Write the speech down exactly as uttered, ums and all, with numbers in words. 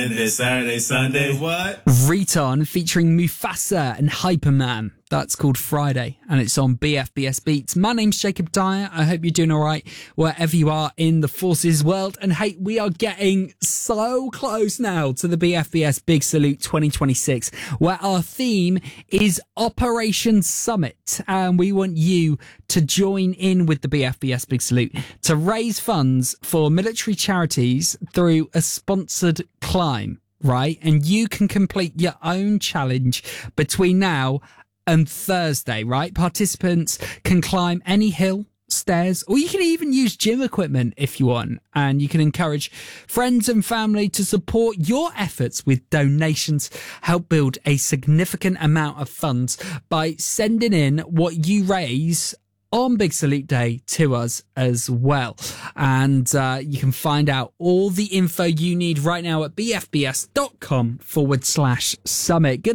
This Saturday, Sunday, what? Riton featuring Mufasa and Hyperman. That's called Friday, and it's on B F B S Beats. My name's Jacob Dyer. I hope you're doing all right wherever you are in the Forces world. And hey, we are getting so close now to the B F B S Big Salute twenty twenty-six, where our theme is Operation Summit. And we want you to join in with the B F B S Big Salute to raise funds for military charities through a sponsored climb, right? And you can complete your own challenge between now and Thursday, right? Participants can climb any hill, stairs, or you can even use gym equipment if you want. And you can encourage friends and family to support your efforts with donations. Help build a significant amount of funds by sending in what you raise on Big Salute Day to us as well. And uh, you can find out all the info you need right now at bfbs.com forward slash summit. Good